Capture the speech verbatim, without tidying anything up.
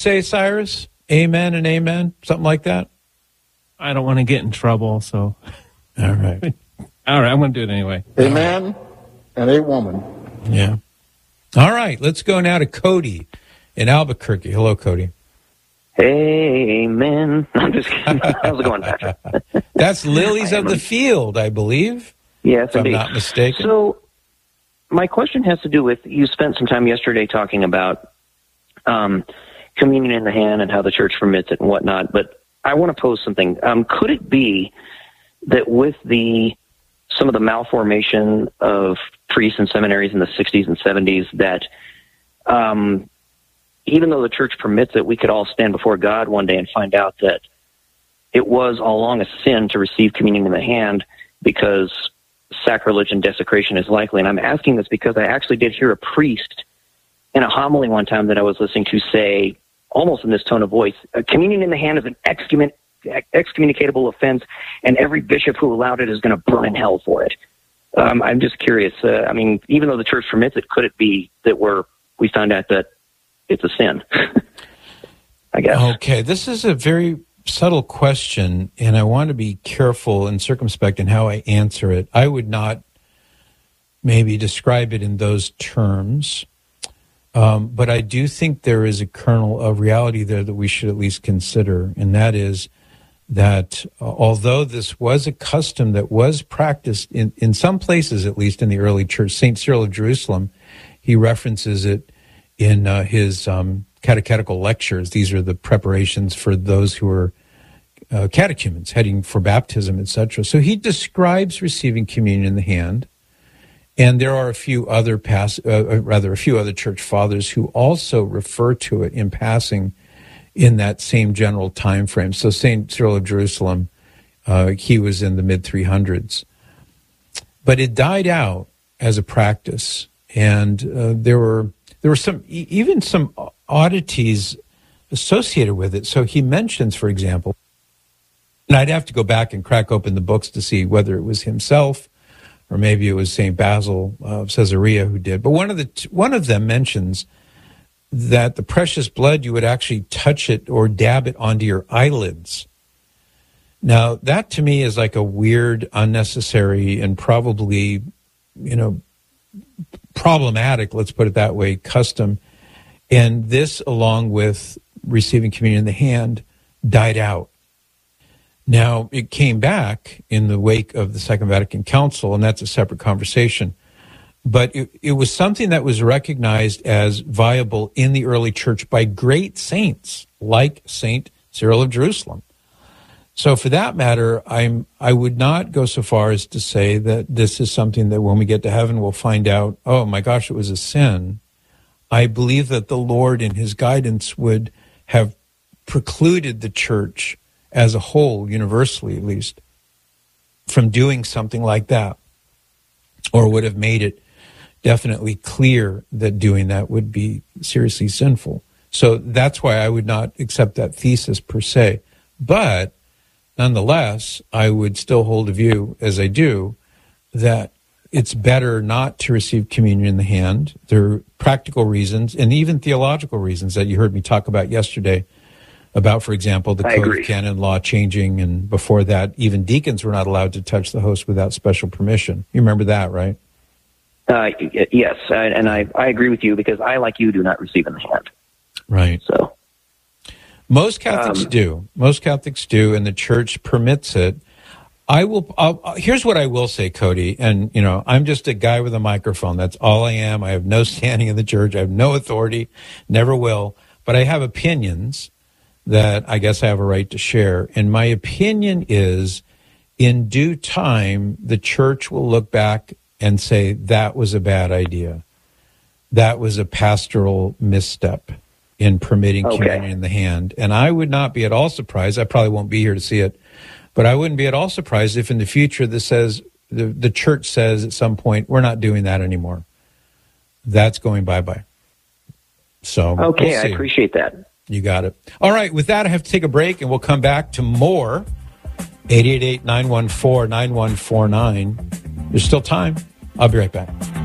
say, Cyrus? Amen and amen? Something like that? I don't want to get in trouble, so. All right. All right, I'm going to do it anyway. A man and a woman. Yeah. All right, let's go now to Cody in Albuquerque. Hello, Cody. Amen. I'm just kidding. How's it going, Patrick? That's Lilies of the Field, I believe. Yes, if indeed. I'm not mistaken. So, my question has to do with, you spent some time yesterday talking about um, communion in the hand and how the church permits it and whatnot, but I want to pose something. Um, could it be that with the some of the malformation of priests and seminaries in the sixties and seventies, that um, even though the church permits it, we could all stand before God one day and find out that it was all along a sin to receive communion in the hand because sacrilege and desecration is likely. And I'm asking this because I actually did hear a priest in a homily one time that I was listening to say, almost in this tone of voice, communion in the hand is an excommun- excommunicatable offense, and every bishop who allowed it is going to burn in hell for it. Um, I'm just curious. Uh, I mean, even though the church permits it, could it be that we're we found out that it's a sin? I guess. Okay, this is a very subtle question, and I want to be careful and circumspect in how I answer it. I would not maybe describe it in those terms. Um, but I do think there is a kernel of reality there that we should at least consider, and that is that uh, although this was a custom that was practiced in, in some places, at least in the early church, Saint Cyril of Jerusalem, he references it in uh, his um, catechetical lectures. These are the preparations for those who are uh, catechumens, heading for baptism, et cetera. So he describes receiving communion in the hand. And there are a few other pass, uh, rather a few other church fathers who also refer to it in passing in that same general time frame. So Saint Cyril of Jerusalem, uh, he was in the mid three hundreds, but it died out as a practice, and uh, there were there were some even some oddities associated with it. So he mentions, for example, and I'd have to go back and crack open the books to see whether it was himself or maybe it was Saint Basil of Caesarea who did. But one of the one of them mentions that the precious blood, you would actually touch it or dab it onto your eyelids. Now, that to me is like a weird, unnecessary, and probably, you know, problematic, let's put it that way, custom. And this, along with receiving communion in the hand, died out. Now, it came back in the wake of the Second Vatican Council, and that's a separate conversation. But it, it was something that was recognized as viable in the early church by great saints like Saint Cyril of Jerusalem. So for that matter, I'm, I would not go so far as to say that this is something that when we get to heaven, we'll find out, oh my gosh, it was a sin. I believe that the Lord in his guidance would have precluded the church as a whole, universally at least, from doing something like that, or would have made it definitely clear that doing that would be seriously sinful. So that's why I would not accept that thesis per se. But nonetheless, I would still hold a view, as I do, that it's better not to receive communion in the hand. There are practical reasons and even theological reasons that you heard me talk about yesterday about, for example, the I Code agree. of Canon Law changing, and before that, even deacons were not allowed to touch the host without special permission. You remember that, right? Uh, yes, and I, I agree with you because I, like you, do not receive in the hand. Right. So most Catholics um, do. Most Catholics do, and the church permits it. I will. I'll, here's what I will say, Cody, and you know, I'm just a guy with a microphone. That's all I am. I have no standing in the church. I have no authority. Never will. But I have opinions that I guess I have a right to share. And my opinion is, in due time, the church will look back and say, that was a bad idea. That was a pastoral misstep in permitting Okay. communion in the hand. And I would not be at all surprised. I probably won't be here to see it, but I wouldn't be at all surprised if in the future this says, the, the church says at some point, we're not doing that anymore. That's going bye-bye. So okay, we'll I see. appreciate that. You got it. All right, with that, I have to take a break, and we'll come back to more. eight eight eight, nine one four, nine one four nine. There's still time. I'll be right back.